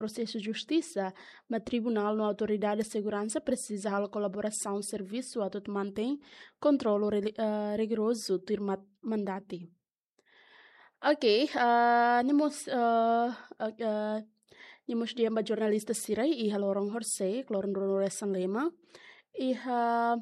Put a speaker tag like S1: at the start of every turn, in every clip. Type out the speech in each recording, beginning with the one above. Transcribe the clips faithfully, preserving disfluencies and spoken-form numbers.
S1: processo de justiça, mas tribunal na autoridade de segurança precisa da colaboração serviço a todo mantém controle uh, rigoroso do mandato. Ok, uh, nemos uh, uh, uh, nemos dia ba jornalista sirai e halorong horsei, kloron ronoresan lema. E ha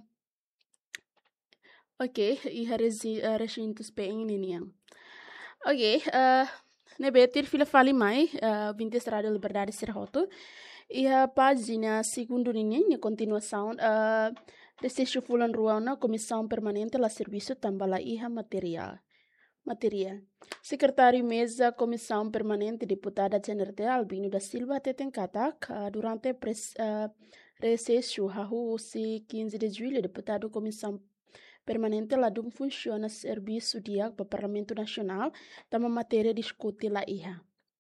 S1: Ok, e ha resi uh, recintos peng niniang. Ok, uh, nebetir fila fali mai, uh, vinte Rádio Liberdade Serroto. E a página segundo ninguém, a continuação, uh, desejo fulan ruana comissão permanente la serviço tambala iha material. Matéria. Secretário Mesa, Comissão Permanente, Deputada General Albino da Silva, Tetenkatak, uh, durante pres, uh, recesso, Rahu, quinze de julho, Deputado Comissão Permanente, lá dum funciona serviço dia para o Parlamento Nacional, tama matéria discute lá iha.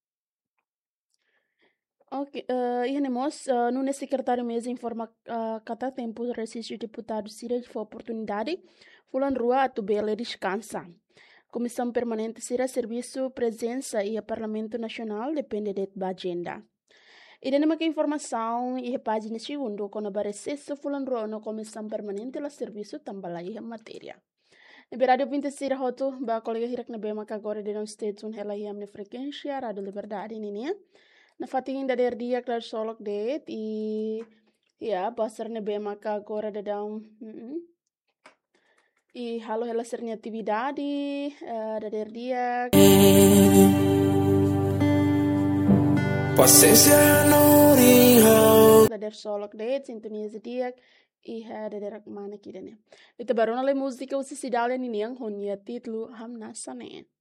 S1: Ok, uh, iha nemos, uh, no secretário Mesa informa uh, cada tempo recesso deputado Cira de oportunidade, fulan rua atubele descansa. Comissão Permanente será serviço presença e o Parlamento Nacional depende da agenda. E dentro uma informação e a página segundo quando aparece fulan ro na Comissão Permanente la serviço também a matéria. E rádio vinte e seis hoto ba colega hirak na bema agora de não state un hela hiam na frequência Rádio Liberdade nini na fatingin da der dia claro solok det e ya pasar na bema agora de down E halo ela sernya atividade uh, da der dia. Paciência no rio. Da der solok det sintonia dia e ha da der mana kidane. Ito baru na le música usi sidale ni niang honya titlu hamna sane.